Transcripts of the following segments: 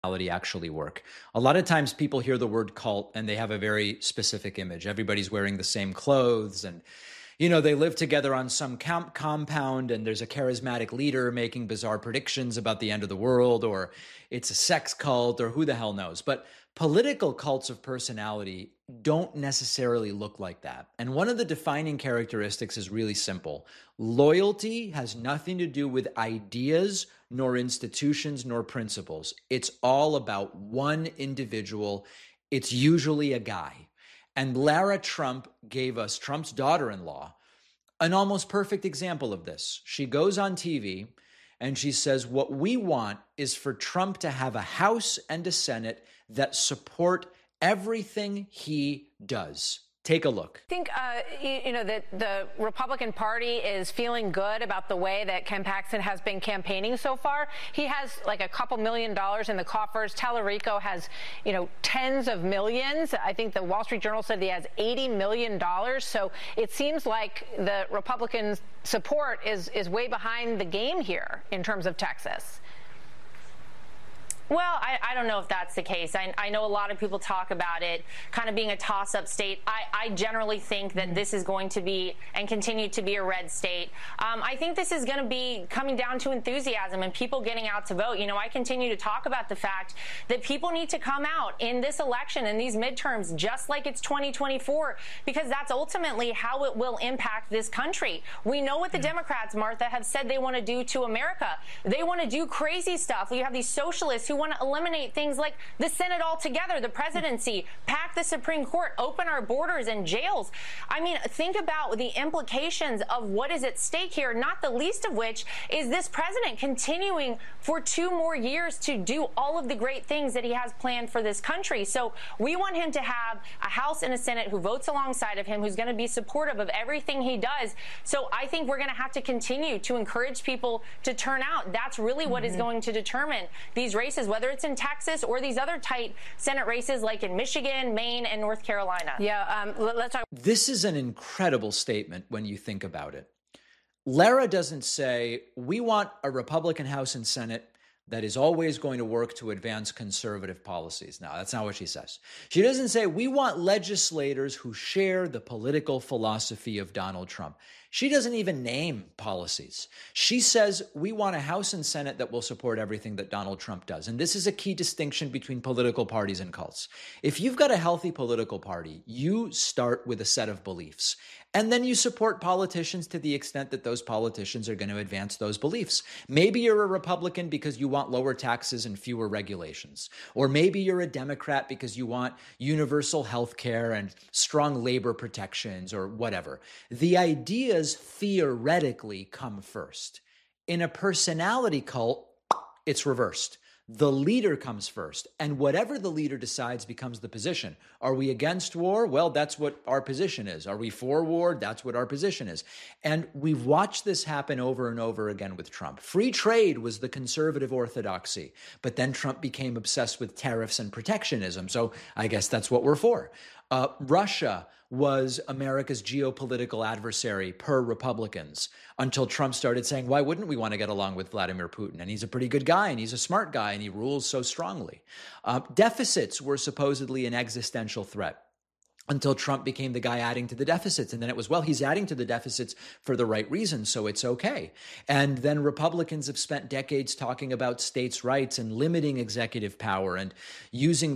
actually work? A lot of times people hear the word cult and they have a very specific image. Everybody's wearing the same clothes and they live together on some compound and there's a charismatic leader making bizarre predictions about the end of the world, or it's a sex cult, or who the hell knows. But political cults of personality don't necessarily look like that. And one of the defining characteristics is really simple. Loyalty has nothing to do with ideas, nor institutions, nor principles. It's all about one individual. It's usually a guy. And Lara Trump gave us, Trump's daughter-in-law, an almost perfect example of this. She goes on TV and she says, what we want is for Trump to have a House and a Senate that support everything he does. Take a look. I think, that the Republican Party is feeling good about the way that Ken Paxton has been campaigning so far. He has like a couple $1 million in the coffers. Tallarico has, tens of millions. I think the Wall Street Journal said he has $80 million. So it seems like the Republican support is way behind the game here in terms of Texas. Well, I don't know if that's the case. I know a lot of people talk about it kind of being a toss-up state. I generally think that this is going to be and continue to be a red state. I think this is going to be coming down to enthusiasm and people getting out to vote. I continue to talk about the fact that people need to come out in this election and these midterms just like it's 2024, because that's ultimately how it will impact this country. We know what the Democrats, Martha, have said they want to do to America. They want to do crazy stuff. You have these socialists who want to eliminate things like the Senate altogether, the presidency, pack the Supreme Court, open our borders and jails. I mean, think about the implications of what is at stake here, not the least of which is this president continuing for 2 more years to do all of the great things that he has planned for this country. So we want him to have a House and a Senate who votes alongside of him, who's going to be supportive of everything he does. So I think we're going to have to continue to encourage people to turn out. That's really what is going to determine these races, whether it's in Texas or these other tight Senate races like in Michigan, Maine, and North Carolina. Yeah, let's talk. This is an incredible statement when you think about it. Lara doesn't say, we want a Republican House and Senate that is always going to work to advance conservative policies. No, that's not what she says. She doesn't say, we want legislators who share the political philosophy of Donald Trump. She doesn't even name policies. She says, we want a House and Senate that will support everything that Donald Trump does. And this is a key distinction between political parties and cults. If you've got a healthy political party, you start with a set of beliefs. And then you support politicians to the extent that those politicians are going to advance those beliefs. Maybe you're a Republican because you want lower taxes and fewer regulations. Or maybe you're a Democrat because you want universal health care and strong labor protections or whatever. The ideas theoretically come first. In a personality cult, it's reversed. The leader comes first, and whatever the leader decides becomes the position. Are we against war? Well, that's what our position is. Are we for war? That's what our position is. And we've watched this happen over and over again with Trump. Free trade was the conservative orthodoxy, but then Trump became obsessed with tariffs and protectionism. So I guess that's what we're for. Russia was America's geopolitical adversary per Republicans until Trump started saying, why wouldn't we want to get along with Vladimir Putin? And he's a pretty good guy and he's a smart guy and he rules so strongly. Deficits were supposedly an existential threat until Trump became the guy adding to the deficits. And then it was, well, he's adding to the deficits for the right reasons, so it's okay. And then Republicans have spent decades talking about states' rights and limiting executive power and using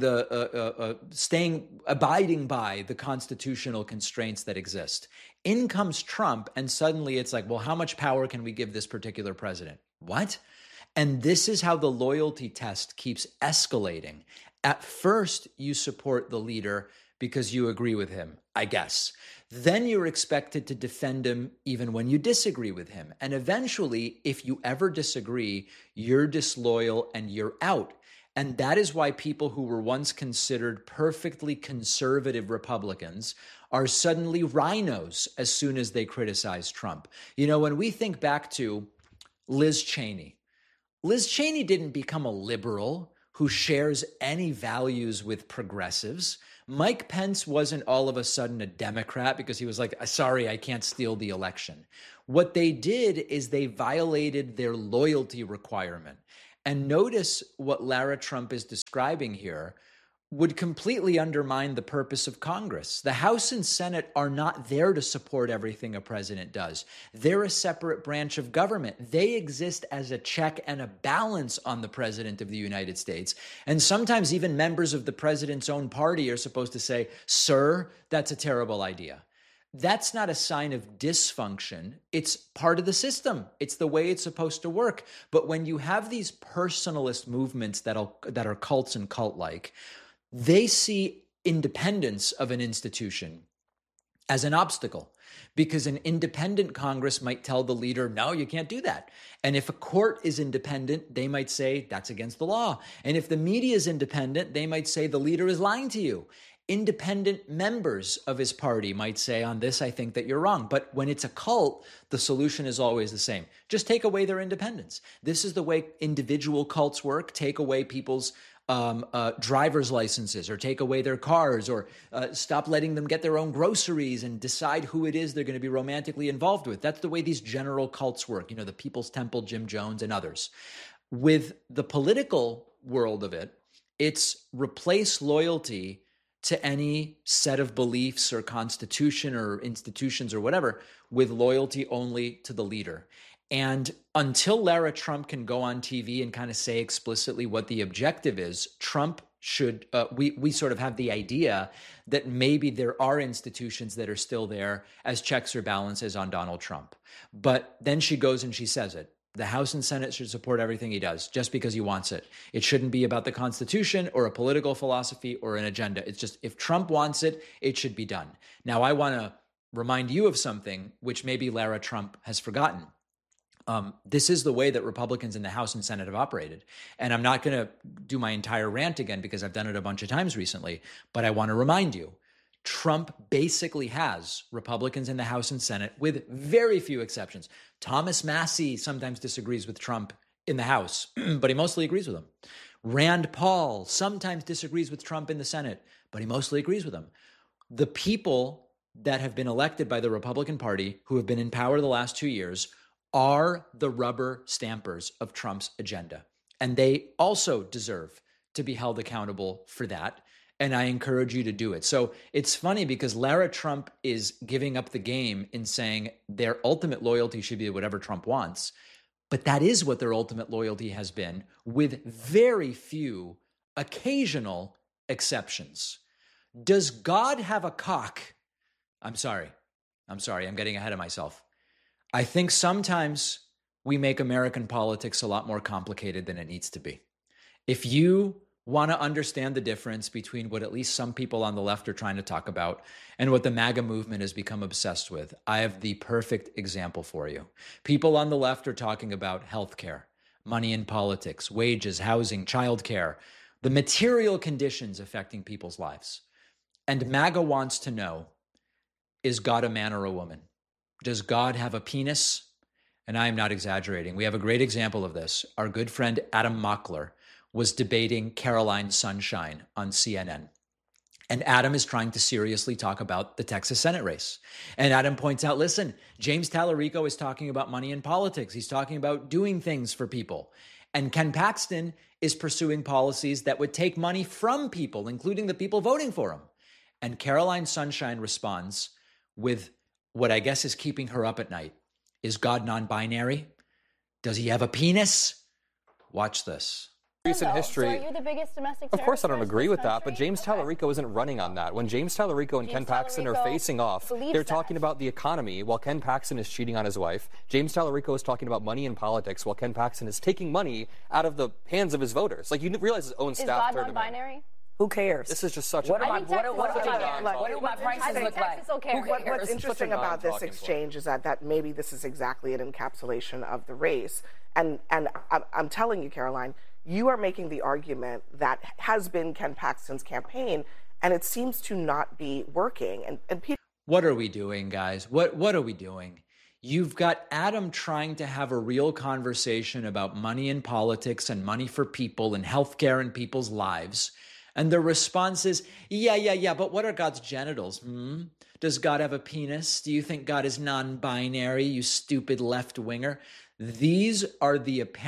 abiding by the constitutional constraints that exist. In comes Trump, and suddenly it's like, well, how much power can we give this particular president? What? And this is how the loyalty test keeps escalating. At first, you support the leader because you agree with him, I guess. Then you're expected to defend him even when you disagree with him. And eventually, if you ever disagree, you're disloyal and you're out. And that is why people who were once considered perfectly conservative Republicans are suddenly rhinos as soon as they criticize Trump. You know, when we think back to Liz Cheney didn't become a liberal who shares any values with progressives. Mike Pence wasn't all of a sudden a Democrat because he was like, sorry, I can't steal the election. What they did is they violated their loyalty requirement. And notice what Lara Trump is describing here would completely undermine the purpose of Congress. The House and Senate are not there to support everything a president does. They're a separate branch of government. They exist as a check and a balance on the president of the United States. And sometimes even members of the president's own party are supposed to say, "Sir, that's a terrible idea." That's not a sign of dysfunction. It's part of the system. It's the way it's supposed to work. But when you have these personalist movements that are cults and cult-like, they see independence of an institution as an obstacle, because an independent Congress might tell the leader, no, you can't do that. And if a court is independent, they might say that's against the law. And if the media is independent, they might say the leader is lying to you. Independent members of his party might say, on this, I think that you're wrong. But when it's a cult, the solution is always the same. Just take away their independence. This is the way individual cults work. Take away people's driver's licenses, or take away their cars, or stop letting them get their own groceries and decide who it is they're going to be romantically involved with. That's the way these general cults work. You know, the People's Temple, Jim Jones, and others. With the political world of it, it's replace loyalty to any set of beliefs or constitution or institutions or whatever with loyalty only to the leader. And until Lara Trump can go on TV and kind of say explicitly what the objective is, Trump should, we sort of have the idea that maybe there are institutions that are still there as checks or balances on Donald Trump. But then she goes and she says it. The House and Senate should support everything he does just because he wants it. It shouldn't be about the Constitution or a political philosophy or an agenda. It's just, if Trump wants it, it should be done. Now, I want to remind you of something which maybe Lara Trump has forgotten. This is the way that Republicans in the House and Senate have operated. And I'm not going to do my entire rant again because I've done it a bunch of times recently, but I want to remind you, Trump basically has Republicans in the House and Senate with very few exceptions. Thomas Massie sometimes disagrees with Trump in the House, but he mostly agrees with him. Rand Paul sometimes disagrees with Trump in the Senate, but he mostly agrees with him. The people that have been elected by the Republican Party, who have been in power the last 2 years, are the rubber stampers of Trump's agenda. And they also deserve to be held accountable for that. And I encourage you to do it. So it's funny because Lara Trump is giving up the game in saying their ultimate loyalty should be whatever Trump wants. But that is what their ultimate loyalty has been, with very few occasional exceptions. Does God have a cock? I'm sorry. I'm getting ahead of myself. I think sometimes we make American politics a lot more complicated than it needs to be. If you want to understand the difference between what at least some people on the left are trying to talk about and what the MAGA movement has become obsessed with, I have the perfect example for you. People on the left are talking about healthcare, money in politics, wages, housing, childcare, the material conditions affecting people's lives. And MAGA wants to know, is God a man or a woman? Does God have a penis? And I am not exaggerating. We have a great example of this. Our good friend Adam Mockler was debating Caroline Sunshine on CNN. And Adam is trying to seriously talk about the Texas Senate race. And Adam points out, listen, James Tallarico is talking about money in politics. He's talking about doing things for people. And Ken Paxton is pursuing policies that would take money from people, including the people voting for him. And Caroline Sunshine responds with what I guess is keeping her up at night. Is God non-binary? Does he have a penis? Watch this. Recent history. So are you the biggest domestic Of course I don't agree with that, country? but James Tallarico isn't running on that. When James Tallarico and Ken Paxton are facing off, they're talking about the economy while Ken Paxton is cheating on his wife. James Tallarico is talking about money in politics while Ken Paxton is taking money out of the hands of his voters. Like, you realize his own staff turned him in. Is God non-binary? Who cares? This is just such what a... What do my prices look like? Okay. What's interesting about this exchange is that maybe this is exactly an encapsulation of the race. And I'm telling you, Caroline, you are making the argument that has been Ken Paxton's campaign, and it seems to not be working. And people... What are we doing, guys? What are we doing? You've got Adam trying to have a real conversation about money in politics and money for people and healthcare and people's lives. And the response is, yeah, but what are God's genitals? Does God have a penis? Do you think God is non-binary, you stupid left-winger? These are the apparent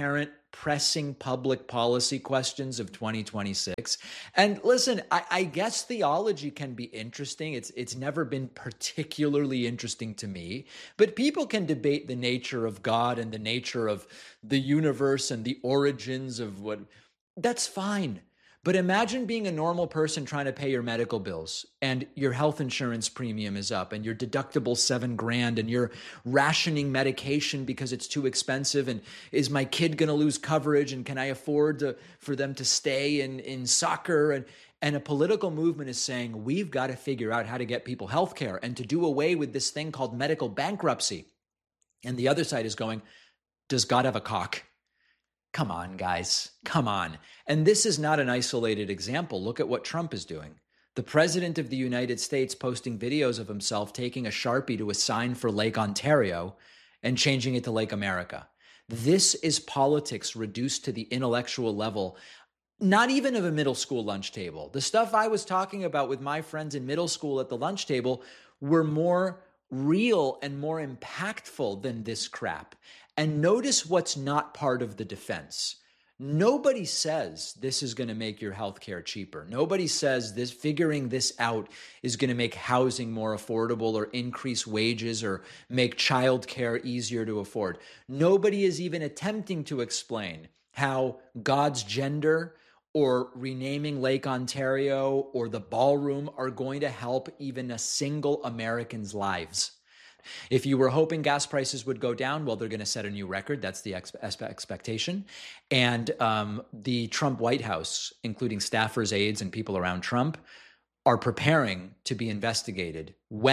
pressing public policy questions of 2026. And listen, I guess theology can be interesting. It's never been particularly interesting to me, but people can debate the nature of God and the nature of the universe and the origins of what. That's fine. But imagine being a normal person trying to pay your medical bills and your health insurance premium is up and your deductible $7,000 and you're rationing medication because it's too expensive. And is my kid going to lose coverage? And can I afford for them to stay in soccer? And a political movement is saying, we've got to figure out how to get people health care and to do away with this thing called medical bankruptcy. And the other side is going, does God have a cock? Come on, guys. Come on. And this is not an isolated example. Look at what Trump is doing. The president of the United States posting videos of himself taking a Sharpie to a sign for Lake Ontario and changing it to Lake America. This is politics reduced to the intellectual level, not even of a middle school lunch table. The stuff I was talking about with my friends in middle school at the lunch table were more real and more impactful than this crap. And notice what's not part of the defense. Nobody says this is going to make your healthcare cheaper. Nobody says this figuring this out is going to make housing more affordable or increase wages or make childcare easier to afford. Nobody is even attempting to explain how God's gender or renaming Lake Ontario or the ballroom are going to help even a single American's lives. If you were hoping gas prices would go down, well, they're going to set a new record. That's the expectation. And the Trump White House, including staffers, aides, and people around Trump, are preparing to be investigated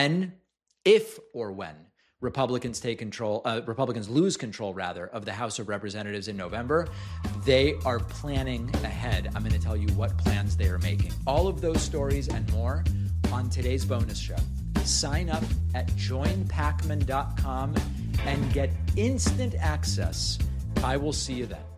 if Republicans lose control of the House of Representatives in November. They are planning ahead. I'm going to tell you what plans they are making. All of those stories and more on today's bonus show. Sign up at joinpacman.com and get instant access. I will see you then.